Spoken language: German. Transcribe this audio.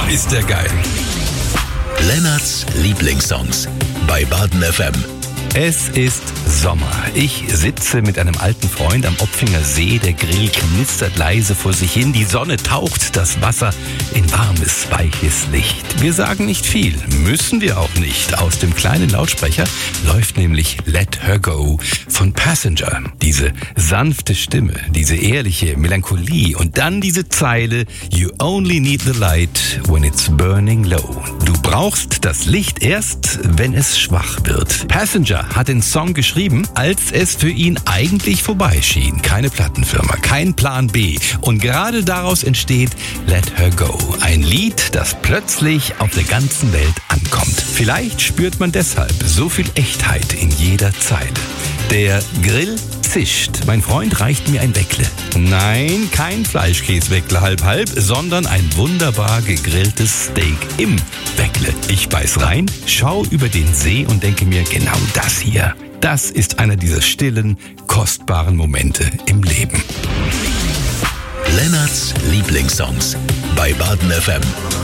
ist der geil. Lennarts Lieblingssongs bei Baden FM. Es ist Sommer. Ich sitze mit einem alten Freund am Opfinger See. Der Grill knistert leise vor sich hin. Die Sonne taucht das Wasser in warmes, weiches Licht. Wir sagen nicht viel, müssen wir auch nicht. Aus dem kleinen Lautsprecher läuft nämlich Let Her Go von Passenger. Diese sanfte Stimme, diese ehrliche Melancholie und dann diese Zeile You only need the light when it's burning low. Du brauchst das Licht erst, wenn es schwach wird. Passenger hat den Song geschrieben, als es für ihn eigentlich vorbei schien. Keine Plattenfirma, kein Plan B. Und gerade daraus entsteht Let Her Go. Ein Lied, das plötzlich auf der ganzen Welt ankommt. Vielleicht spürt man deshalb so viel Echtheit in jeder Zeile. Der Grill zischt. Mein Freund reicht mir ein Weckle. Nein, kein Fleischkäse-Weckle halb, sondern ein wunderbar gegrilltes Steak im Weckle. Ich beiß rein, schau über den See und denke mir, genau das hier. Das ist einer dieser stillen, kostbaren Momente im Leben. Lennarts Lieblingssongs bei Baden FM.